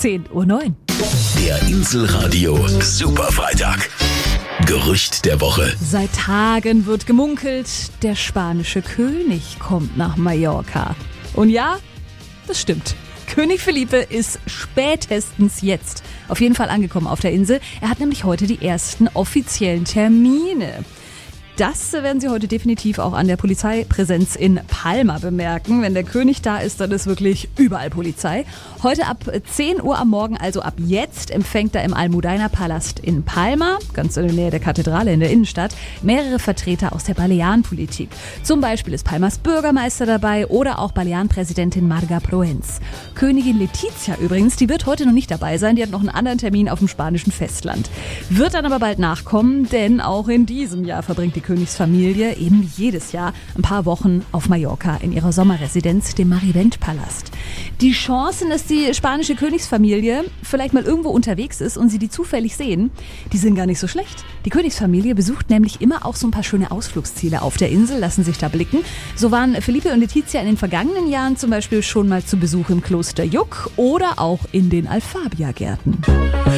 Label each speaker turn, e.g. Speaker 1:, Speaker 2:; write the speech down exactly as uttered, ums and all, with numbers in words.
Speaker 1: zehn Uhr neun.
Speaker 2: Der Inselradio Superfreitag. Gerücht der Woche.
Speaker 1: Seit Tagen wird gemunkelt, der spanische König kommt nach Mallorca. Und ja, das stimmt. König Felipe ist spätestens jetzt auf jeden Fall angekommen auf der Insel. Er hat nämlich heute die ersten offiziellen Termine. Das werden Sie heute definitiv auch an der Polizeipräsenz in Palma bemerken. Wenn der König da ist, dann ist wirklich überall Polizei. Heute ab zehn Uhr am Morgen, also ab jetzt, empfängt er im Almudaina-Palast in Palma, ganz in der Nähe der Kathedrale in der Innenstadt, mehrere Vertreter aus der Balearenpolitik. Zum Beispiel ist Palmas Bürgermeister dabei oder auch Balearenpräsidentin Marga Proens. Königin Letizia übrigens, die wird heute noch nicht dabei sein. Die hat noch einen anderen Termin auf dem spanischen Festland. Wird dann aber bald nachkommen, denn auch in diesem Jahr verbringt die Königsfamilie eben wie jedes Jahr ein paar Wochen auf Mallorca in ihrer Sommerresidenz, dem Marivent-Palast. Die Chancen, dass die spanische Königsfamilie vielleicht mal irgendwo unterwegs ist und Sie die zufällig sehen, die sind gar nicht so schlecht. Die Königsfamilie besucht nämlich immer auch so ein paar schöne Ausflugsziele auf der Insel, lassen sich da blicken. So waren Felipe und Letizia in den vergangenen Jahren zum Beispiel schon mal zu Besuch im Kloster Yuc oder auch in den Alfabia-Gärten.